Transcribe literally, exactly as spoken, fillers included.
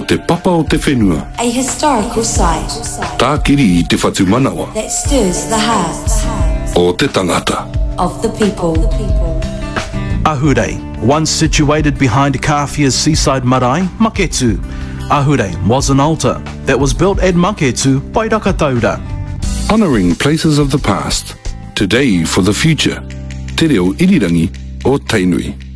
te papa o te whenua. A historical site Tākiri i te whatu manawa. that stirs the hearts O te tangata. of the people. Ahure, once situated behind Kawhia's seaside marae, Maketu. Ahure was an altar that was built at Maketu by Rakataura. Honouring places of the past. Today for the future. Te reo irirangi o Tainui.